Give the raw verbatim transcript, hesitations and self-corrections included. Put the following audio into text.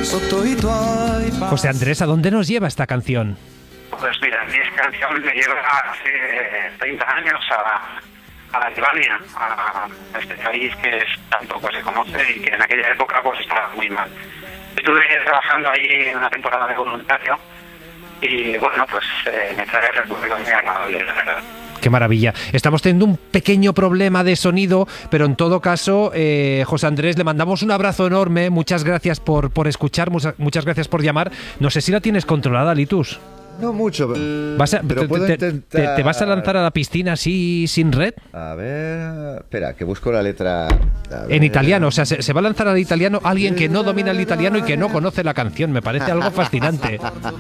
José Andrés, ¿a dónde nos lleva esta canción? Pues mira, mi canción me lleva hace treinta años a, a Albania, a este país que es, tampoco se conoce y que en aquella época pues estaba muy mal. Estuve trabajando ahí en una temporada de voluntario y bueno, pues eh, me trae recuerdos muy agradables, la verdad. Qué maravilla. Estamos teniendo un pequeño problema de sonido, pero en todo caso, eh, José Andrés, le mandamos un abrazo enorme. Muchas gracias por, por escuchar, muchas, muchas gracias por llamar. No sé si la tienes controlada, Litus. No mucho, ¿Vas a, pero te, puedo te, intentar... te, ¿Te vas a lanzar a la piscina así sin red? A ver... Espera, que busco la letra... En italiano, o sea, se, se va a lanzar al italiano alguien que no domina el italiano y que no conoce la canción. Me parece algo fascinante.